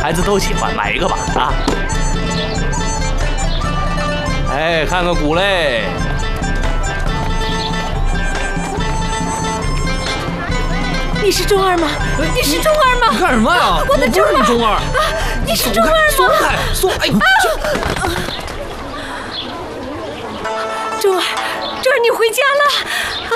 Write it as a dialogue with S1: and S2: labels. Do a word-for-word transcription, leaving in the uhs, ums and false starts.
S1: 孩子都喜欢，买一个吧啊！哎，看看鼓嘞。
S2: 你是中二吗？你是中二吗？
S1: 你干什么呀？
S2: 我的中二！
S1: 中二！
S2: 啊！你是中二吗？
S1: 松开，松！哎，
S2: 中二，中二，你回家了。